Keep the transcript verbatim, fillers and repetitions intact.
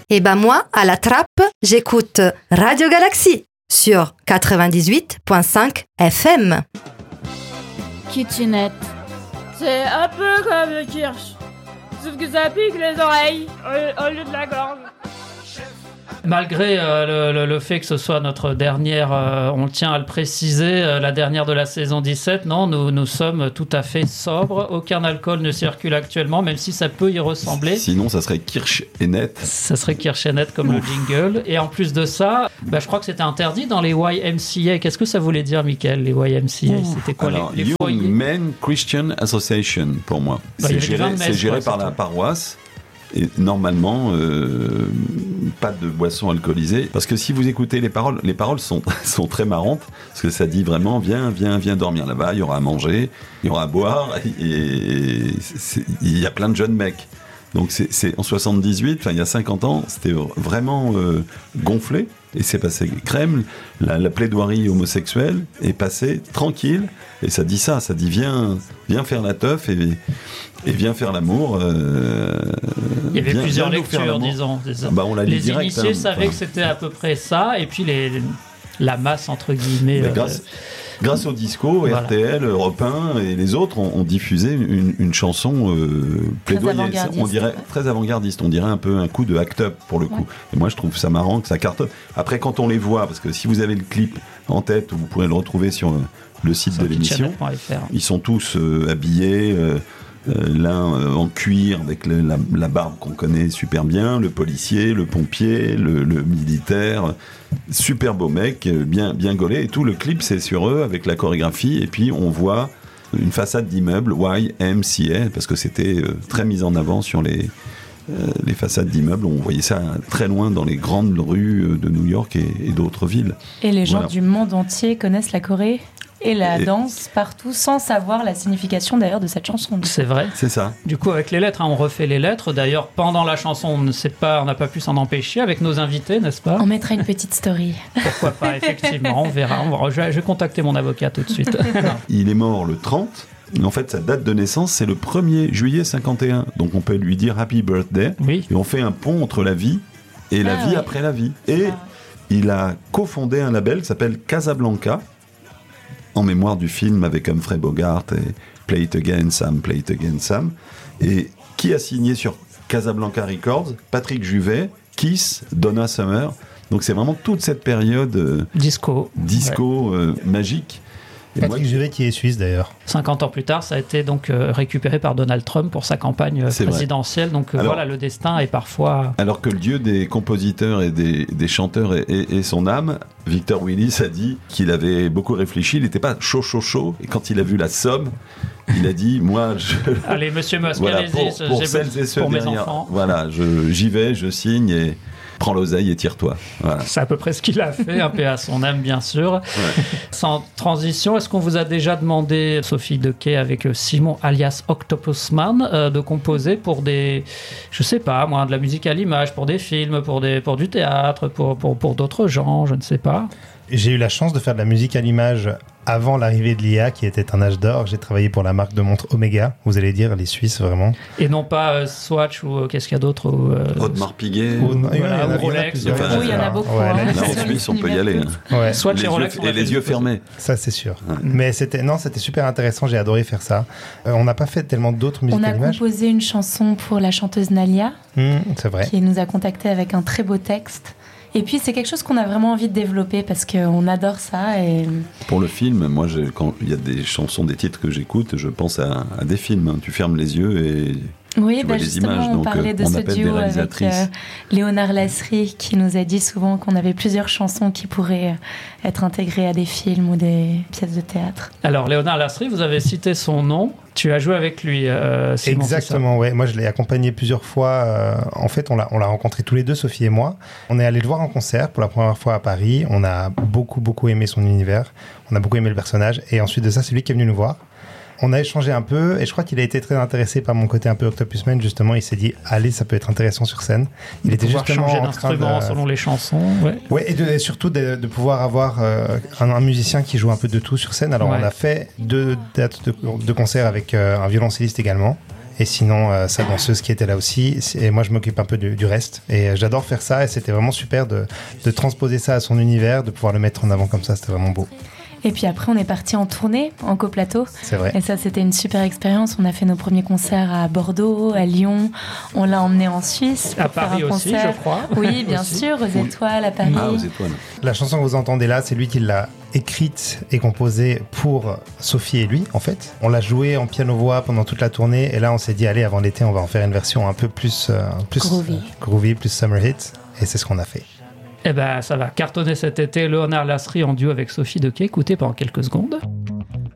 Et ben moi, à la trappe, j'écoute Radio Galaxy sur quatre-vingt-dix-huit virgule cinq F M. Kitchenette. C'est un peu comme le kirsch, sauf que ça pique les oreilles au, au lieu de la gorge. Malgré euh, le, le fait que ce soit notre dernière, euh, on tient à le préciser, euh, la dernière de la saison dix-sept, non, nous, nous sommes tout à fait sobres. Aucun alcool ne circule actuellement, même si ça peut y ressembler. Sinon, ça serait Kirsch et net. Ça serait Kirsch et net comme Ouf. Le jingle. Et en plus de ça, bah, je crois que c'était interdit dans les Y M C A. Qu'est-ce que ça voulait dire, Michael, les Y M C A? Ouf. C'était quoi? Alors, les, les Young foyers Men Christian Association, pour moi. Bah, c'est géré, messe, c'est géré quoi, par la paroisse. Et normalement, euh, pas de boissons alcoolisées. Parce que si vous écoutez les paroles, les paroles sont, sont très marrantes. Parce que ça dit vraiment, viens, viens, viens dormir là-bas, il y aura à manger, il y aura à boire. Et il y a plein de jeunes mecs. Donc c'est, c'est en soixante-dix-huit, enfin il y a cinquante ans, c'était vraiment euh, gonflé. Et c'est passé crème. La, la plaidoirie homosexuelle est passée tranquille. Et ça dit ça, ça dit viens, viens faire la teuf et, et viens faire l'amour. Euh, Il y avait viens, plusieurs viens lectures, disons. Bah, on l'a les direct, initiés hein, savaient enfin. que c'était à peu près ça. Et puis les, les, la masse, entre guillemets. Euh, grâce, grâce au disco, voilà. R T L, Europe un et les autres ont, ont diffusé une, une chanson euh, plaidoyer. On dirait très avant-gardiste. On dirait un peu un coup de act up pour le coup. Ouais. Et moi, je trouve ça marrant que ça cartonne. Après, quand on les voit, parce que si vous avez le clip en tête, vous pourrez le retrouver sur le site sur de l'émission. Ils sont tous euh, habillés. Euh, Euh, l'un euh, en cuir avec le, la, la barbe qu'on connaît super bien, le policier, le pompier, le, le militaire, super beau mec, bien, bien gaulé et tout. Le clip c'est sur eux avec la chorégraphie et puis on voit une façade d'immeuble Y M C A parce que c'était euh, très mis en avant sur les, euh, les façades d'immeubles. On voyait ça très loin dans les grandes rues de New York et, et d'autres villes. Et les gens voilà. du monde entier connaissent la Corée et la et danse partout sans savoir la signification d'ailleurs de cette chanson. C'est vrai. C'est ça. Du coup, avec les lettres, hein, on refait les lettres. D'ailleurs, pendant la chanson, on ne sait pas, on n'a pas pu s'en empêcher avec nos invités, n'est-ce pas? On mettra une petite story. Pourquoi pas, effectivement, on verra. On va, je, vais, je vais contacter mon avocat tout de suite. Il est mort le trente. En fait, sa date de naissance, c'est le premier juillet cinquante et un. Donc, on peut lui dire Happy Birthday. Oui. Et on fait un pont entre la vie et la ah, vie oui. après la vie. Et ah. il a cofondé un label qui s'appelle Casablanca, en mémoire du film avec Humphrey Bogart et Play It Again, Sam, Play It Again, Sam. Et qui a signé sur Casablanca Records? Patrick Juvet, Kiss, Donna Summer. Donc, c'est vraiment toute cette période euh, disco, disco ouais. euh, magique. Et Patrick moi, Juvet qui est suisse d'ailleurs. cinquante ans plus tard, ça a été donc euh, récupéré par Donald Trump pour sa campagne euh, présidentielle. Vrai. Donc euh, alors, voilà, le destin est parfois... Alors que le dieu des compositeurs et des, des chanteurs est, est, est son âme, Victor Willis a dit qu'il avait beaucoup réfléchi, il n'était pas chaud, chaud, chaud. Et quand il a vu la somme, il a dit, moi, je... Allez, monsieur Musk, voilà, allez-y, pour, pour j'ai celles et ceux pour derrière, mes enfants. Voilà, je, j'y vais, je signe et... prends l'oseille et tire-toi. Voilà. C'est à peu près ce qu'il a fait, un peu à son âme, bien sûr. Ouais. Sans transition, est-ce qu'on vous a déjà demandé, Sophie Dequet, avec Simon alias Octopusman, euh, de composer pour des, je sais pas, moi, de la musique à l'image, pour des films, pour, des, pour du théâtre, pour, pour, pour d'autres genres, je ne sais pas. J'ai eu la chance de faire de la musique à l'image avant l'arrivée de l'I A, qui était un âge d'or. J'ai travaillé pour la marque de montres Omega, vous allez dire, les Suisses, vraiment. Et non pas euh, Swatch ou euh, qu'est-ce qu'il y a d'autre ou, euh, Audemars Piguet. Ou, voilà, voilà, ou Rolex. Oui, il y en a beaucoup. Ouais, hein. Là, en Suisse, on peut y aller. Hein. Ouais. Swatch les et Rolex. Yeux, et les yeux fermés. Ça, c'est sûr. Ouais. Mais c'était, non, c'était super intéressant, j'ai adoré faire ça. Euh, on n'a pas fait tellement d'autres musiques à l'image. On a composé une chanson pour la chanteuse Nalia, mmh, c'est vrai. qui nous a contactés avec un très beau texte. Et puis, c'est quelque chose qu'on a vraiment envie de développer parce qu'on adore ça. Et... Pour le film, moi, j'ai, quand il y a des chansons, des titres que j'écoute, je pense à, à des films. Hein. Tu fermes les yeux et oui, tu bah vois justement, les images. on Donc, parlait de on ce appelle duo des avec euh, Léonard Lasserie qui nous a dit souvent qu'on avait plusieurs chansons qui pourraient être intégrées à des films ou des pièces de théâtre. Alors, Léonard Lasserie, vous avez cité son nom. Tu as joué avec lui, euh, Simon. Exactement, ouais. Moi, je l'ai accompagné plusieurs fois. Euh, en fait, on l'a, on l'a rencontré tous les deux, Sophie et moi. On est allé le voir en concert pour la première fois à Paris. On a beaucoup, beaucoup aimé son univers. On a beaucoup aimé le personnage. Et ensuite de ça, c'est lui qui est venu nous voir. On a échangé un peu et je crois qu'il a été très intéressé par mon côté un peu Octopusman. Justement, il s'est dit, allez, ça peut être intéressant sur scène. Il de était justement changer en train d'instrument de... selon les chansons. Ouais, ouais et, de, et surtout de, de pouvoir avoir euh, un, un musicien qui joue un peu de tout sur scène. Alors, ouais. on a fait deux dates de, de concert avec euh, un violoncelliste également. Et sinon, euh, sa danseuse qui était là aussi. Et moi, je m'occupe un peu du, du reste. Et euh, j'adore faire ça. Et c'était vraiment super de, de transposer ça à son univers, de pouvoir le mettre en avant comme ça. C'était vraiment beau. Et puis après, on est parti en tournée, en coplateau. C'est vrai. Et ça, c'était une super expérience. On a fait nos premiers concerts à Bordeaux, à Lyon. On l'a emmené en Suisse. À Paris aussi, je crois. Oui, bien aussi. sûr, aux Étoiles, à Paris. Ah, aux Étoiles. La chanson que vous entendez là, c'est lui qui l'a écrite et composée pour Sophie et lui, en fait. On l'a jouée en piano-voix pendant toute la tournée. Et là, on s'est dit, allez, avant l'été, on va en faire une version un peu plus... Euh, plus groovy. Euh, groovy, plus summer hit. Et c'est ce qu'on a fait. Eh ben, ça va cartonner cet été. Léonard Lasserie en duo avec Sophie Dequet. Écoutez pendant quelques secondes.